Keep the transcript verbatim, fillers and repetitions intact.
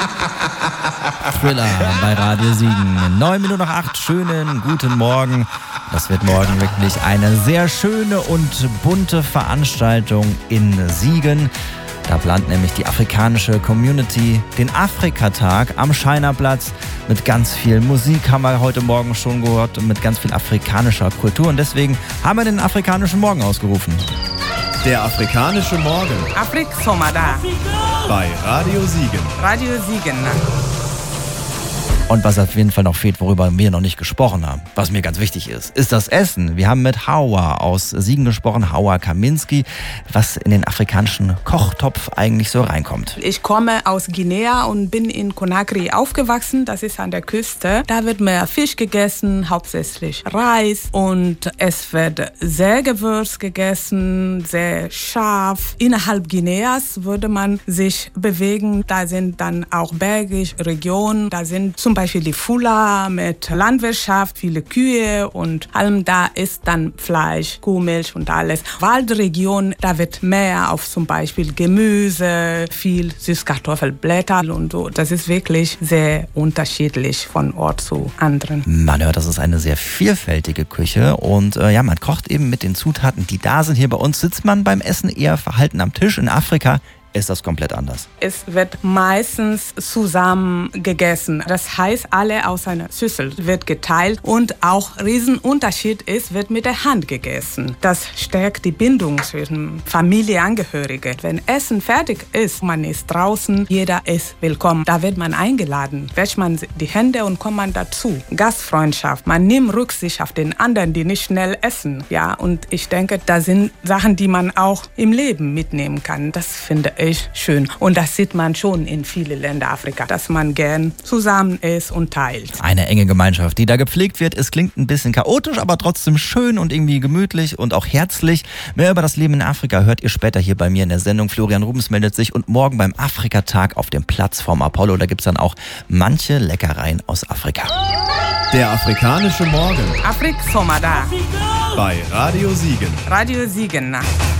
Thriller bei Radio Siegen. Neun Minuten nach acht, schönen guten Morgen. Das wird morgen wirklich eine sehr schöne und bunte Veranstaltung in Siegen. Da plant nämlich die afrikanische Community den Afrikatag am Scheinerplatz mit ganz viel Musik, haben wir heute Morgen schon gehört, und mit ganz viel afrikanischer Kultur. Und deswegen haben wir den afrikanischen Morgen ausgerufen. Der afrikanische Morgen. Afrik Somada. Bei Radio Siegen. Radio Siegen. Und was auf jeden Fall noch fehlt, worüber wir noch nicht gesprochen haben, was mir ganz wichtig ist, ist das Essen. Wir haben mit Hawa aus Siegen gesprochen, Hawa Kaminski, was in den afrikanischen Kochtopf eigentlich so reinkommt. Ich komme aus Guinea und bin in Conakry aufgewachsen, das ist an der Küste. Da wird mehr Fisch gegessen, hauptsächlich Reis, und es wird sehr gewürzt gegessen, sehr scharf. Innerhalb Guineas würde man sich bewegen, da sind dann auch bergige Regionen, da sind zum Beispiel die Fula mit Landwirtschaft, viele Kühe und allem, da ist dann Fleisch, Kuhmilch und alles. Waldregion, da wird mehr auf zum Beispiel Gemüse, viel Süßkartoffelblätter und so. Das ist wirklich sehr unterschiedlich von Ort zu anderen. Man hört, das ist eine sehr vielfältige Küche und äh, ja, man kocht eben mit den Zutaten, die da sind. Hier bei uns sitzt man beim Essen eher verhalten am Tisch. In Afrika ist das komplett anders. Es wird meistens zusammen gegessen. Das heißt, alle aus einer Schüssel wird geteilt und auch Riesenunterschied ist, wird mit der Hand gegessen. Das stärkt die Bindung zwischen Familienangehörigen. Wenn Essen fertig ist, man ist draußen, jeder ist willkommen. Da wird man eingeladen, wäscht man die Hände und kommt man dazu. Gastfreundschaft, man nimmt Rücksicht auf den anderen, die nicht schnell essen. Ja, und ich denke, da sind Sachen, die man auch im Leben mitnehmen kann. Das finde ich ist schön. Und das sieht man schon in vielen Ländern Afrika, dass man gern zusammen ist und teilt. Eine enge Gemeinschaft, die da gepflegt wird. Es klingt ein bisschen chaotisch, aber trotzdem schön und irgendwie gemütlich und auch herzlich. Mehr über das Leben in Afrika hört ihr später hier bei mir in der Sendung. Florian Rubens meldet sich und morgen beim Afrikatag auf dem Platz vom Apollo. Da gibt es dann auch manche Leckereien aus Afrika. Der afrikanische Morgen. Afrik Somada. Bei Radio Siegen. Radio Siegen.